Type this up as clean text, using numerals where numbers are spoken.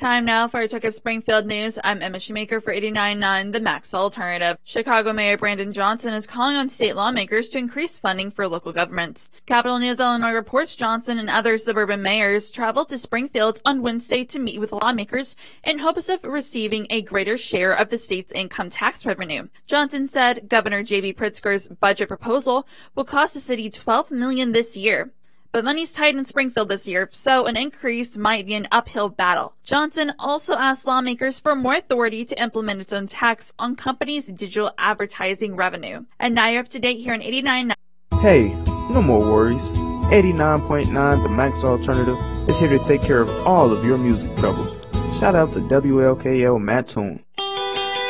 Time now for a check of Springfield news. I'm Emma Shoemaker for 89.9 The Max Alternative. Chicago Mayor Brandon Johnson is calling on state lawmakers to increase funding for local governments. Capital News Illinois reports Johnson and other suburban mayors traveled to Springfield on Wednesday to meet with lawmakers in hopes of receiving a greater share of the state's income tax revenue. Johnson said Governor J.B. Pritzker's budget proposal will cost the city $12 million this year. But money's tight in Springfield this year, so an increase might be an uphill battle. Johnson also asked lawmakers for more authority to implement its own tax on companies' digital advertising revenue. And now you're up to date here on 89.9. Hey, no more worries. 89.9 The Max Alternative is here to take care of all of your music troubles. Shout out to WLKL Mattoon.